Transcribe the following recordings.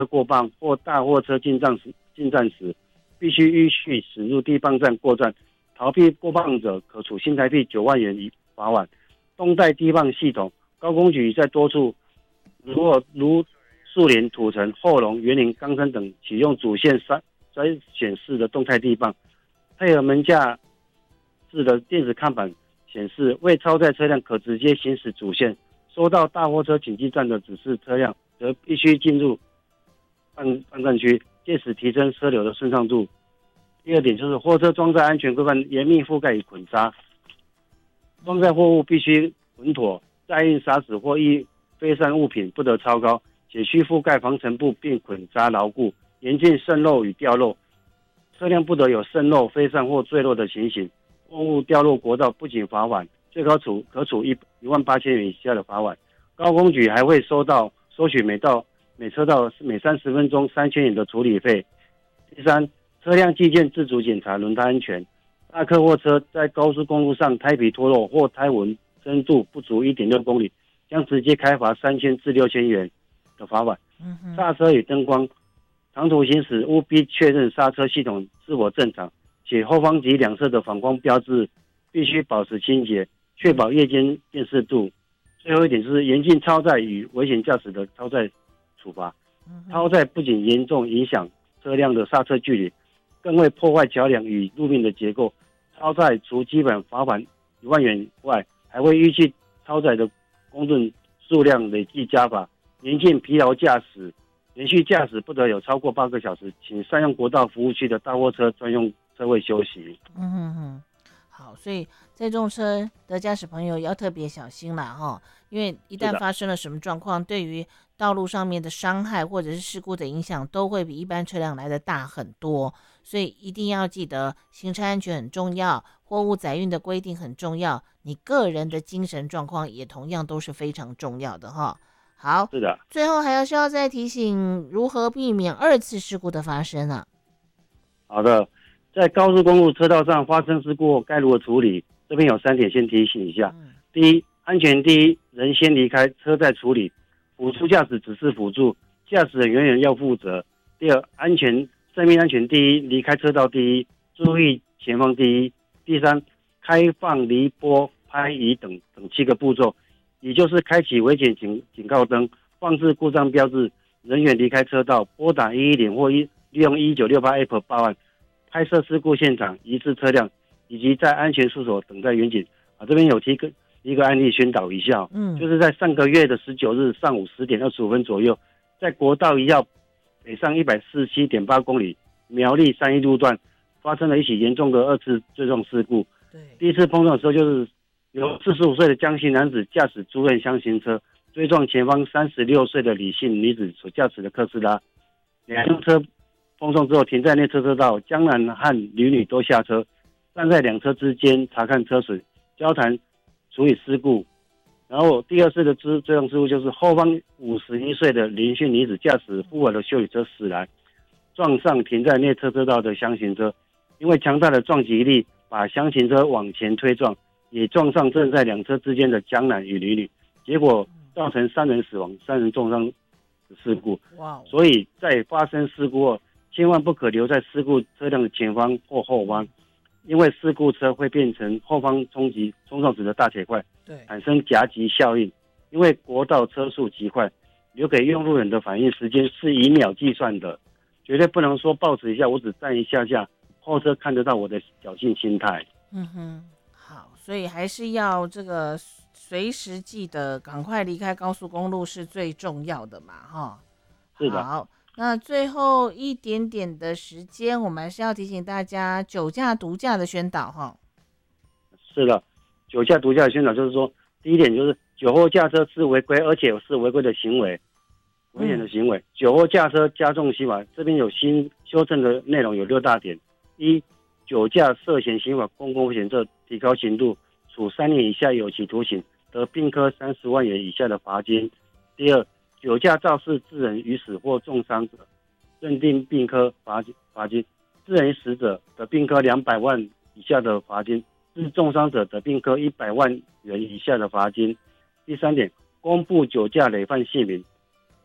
过磅或大货车进站时，必须依序驶入地磅站过站，逃避过磅者可处新台币9万元罚款。冬代地磅系统，高工局在多处如树林、土城、后龙、园林、冈山等启用主线筛选式的动态地磅，配合门架式的电子看板显示，未超载车辆可直接行驶主线。收到大货车紧急站的指示车辆，则必须进入办站区，借此提升车流的顺畅度。第二点就是货车装载安全规范严密覆盖与捆扎，装载货物必须稳妥，载运砂纸或易飞散物品不得超高，且需覆盖防尘布并捆扎牢固，严禁渗漏与掉落。车辆不得有渗漏、飞散或坠落的情形，货物掉落国道不仅罚款，最高可处18000元以下的罚款。高工局还会收取每车道每30分钟3000元的处理费。第三，车辆寄件自主检查轮胎安全。大客货车在高速公路上胎皮脱落或胎纹深度不足1.6公里，将直接开罚3000至6000元的罚款。刹车与灯光，长途行驶务必确认刹车系统是否正常，且后方及两侧的反光标志必须保持清洁，确保夜间辨识度。最后一点就是严禁超载与危险驾驶的超载处罚。超载不仅严重影响车辆的刹车距离，更会破坏桥梁与路面的结构。超载除基本罚款1万元外，还会依据超载的公吨数量累计加罚。严禁疲劳驾驶，连续驾驶不得有超过8个小时，请善用国道服务区的大货车专用车位休息。 好，所以载重车的驾驶朋友要特别小心啦哈，因为一旦发生了什么状况，对于道路上面的伤害或者是事故的影响，都会比一般车辆来的大很多。所以一定要记得，行车安全很重要，货物载运的规定很重要，你个人的精神状况也同样都是非常重要的哈。好， 是的， 最后需要再提醒如何避免2次事故的发生啊？ 好的，在高速公路车道上发生事故后该如何处理？这边有3点先提醒一下。第一，安全第一，人先离开，车再处理。辅助驾驶只是辅助，驾驶人远远要负责。第二，生命安全第一，离开车道第一，注意前方第一。第三，开放离拨、拍移等7个步骤，也就是开启危险警告灯，放置故障标志，人员离开车道，拨打110或利用1968 App 报案，拍摄事故现场、疑似车辆，以及在安全处所等待员警。这边有提一个案例宣导一下，就是在上个月的19日上午10点25分左右，在国道1号北上147.8公里苗栗31路段发生了一起严重的2次追撞事故。第一次碰撞的时候，就是由45岁的江姓男子驾驶租赁箱型车追撞前方36岁的李姓女子所驾驶的特斯拉，两辆车碰撞之后停在内侧车道，江男和女女都下车，站在两车之间查看车损，交谈处理事故。然后第二次的追撞事故就是后方51岁的林姓女子驾驶富尔的休旅车驶来，撞上停在内侧车道的箱型车，因为强大的撞击力把箱型车往前推撞，也撞上正在两车之间的江男与女女，结果造成3人死亡、3人重伤的事故。所以在发生事故后，千万不可留在事故车辆的前方或后方，因为事故车会变成后方冲撞时的大铁块，产生夹击效应。因为国道车速极快，留给用路人的反应时间是以秒计算的，绝对不能说抱持一下，我只站一下下，后车看得到我的侥幸心态。 好，所以还是要这个随时记得赶快离开高速公路是最重要的嘛，哈。 是的。 好，那最后一点点的时间，我们还是要提醒大家酒驾、毒驾的宣导哈。 是的，酒驾、毒驾的宣导就是说，第一点就是酒后驾车是违规，而且是违规的行为，危险的行为。酒后驾车加重刑法，这边有新修正的内容有6大点：一、酒驾涉嫌刑法公共危险罪，提高刑度，处3年以下有期徒刑，得并科30万元以下的罚金；第二，酒驾肇事致人于死或重伤者，认定并科罚金；致人于死者得并科200万以下的罚金，致重伤者得并科100万元以下的罚金。第三点，公布酒驾累犯姓名，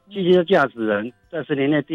汽车驾驶人在10年内